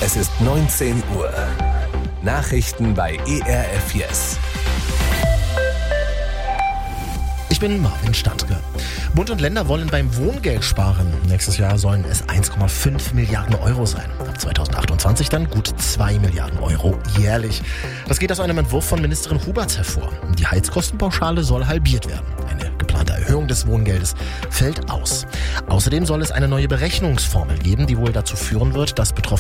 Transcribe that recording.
Es ist 19 Uhr. Nachrichten bei ERF Yes. Ich bin Marvin Standke. Bund und Länder wollen beim Wohngeld sparen. Nächstes Jahr sollen es 1,5 Milliarden Euro sein. Ab 2028 dann gut 2 Milliarden Euro jährlich. Das geht aus einem Entwurf von Ministerin Huberts hervor. Die Heizkostenpauschale soll halbiert werden. Eine geplante Erhöhung des Wohngeldes fällt aus. Außerdem soll es eine neue Berechnungsformel geben, die wohl dazu führen wird, dass betroffene